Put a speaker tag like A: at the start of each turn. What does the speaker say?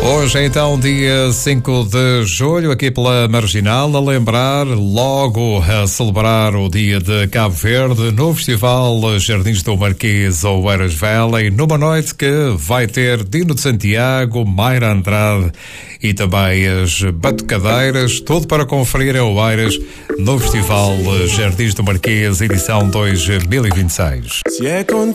A: Hoje é então dia 5 de julho, aqui pela Marginal, a lembrar, logo a celebrar o dia de Cabo Verde no Festival Jardins do Marquês Oeiras Valley, numa noite que vai ter Dino de Santiago, Mayra Andrade e também as batucadeiras, tudo para conferir em Oeiras no Festival Jardins do Marquês, edição 2026.
B: Se é contigo